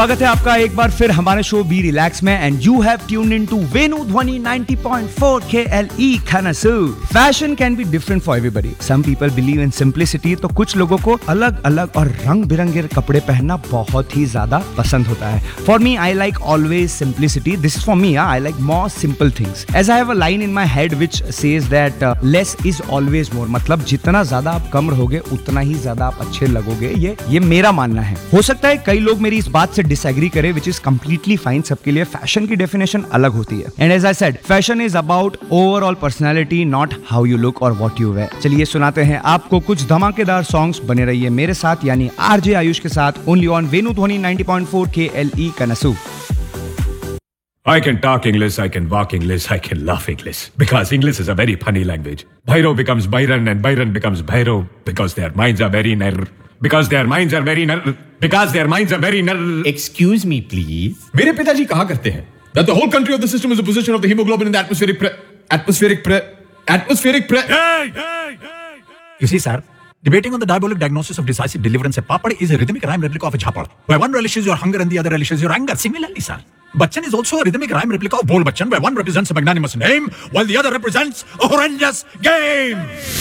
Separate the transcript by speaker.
Speaker 1: स्वागत है आपका एक बार फिर हमारे शो बी रिलैक्स में and you have tuned into Venu ध्वनि 90.4 KLE खनसू। Fashion can be different for everybody. Some people believe in simplicity, तो कुछ लोगों को अलग अलग और रंग बिरंगे कपड़े पहनना बहुत ही ज्यादा पसंद होता है। For me I like always simplicity. This is for me, I like more simple things. As I have a line in my head which says that less is always more. मतलब जितना ज्यादा आप कम रहोगे उतना ही ज्यादा आप अच्छे लगोगे। ये मेरा मानना है। हो सकता है कई लोग मेरी इस बात से डिसएग्री करे, विच इज कंप्लीटली फाइन। सबके लिए फैशन की डेफिनेशन अलग होती है। And as I said, fashion is about overall personality, not how you look और व्हाट यू वेयर। चलिए सुनाते हैं आपको कुछ धमाकेदार सॉन्ग्स। बने रहिए मेरे साथ यानी आरजे आयुष के साथ, ओनली ऑन वेनु ध्वनि 90.4 KLE कनसू।
Speaker 2: I can talk English, I can walk English, I can laugh English. Because English is a very funny language. Bhairo becomes Byron and Byron becomes Bhairo because their minds are very narrow. Because their minds are very narrow. Because their minds are very narrow.
Speaker 3: Excuse me, please.
Speaker 4: मेरे पिताजी कहा करते हैं that the whole country of the system is a position of the hemoglobin in the atmospheric
Speaker 5: You see, sir, debating on the diabolic diagnosis of decisive deliverance, a papad is a rhythmic rhyme replica of a jhapad, where one relishes your hunger and the other relishes your anger. Similarly, sir, Bachchan is also a rhythmic rhyme replica of Bol Bachchan, where one represents a magnanimous name while the other represents a horrendous game.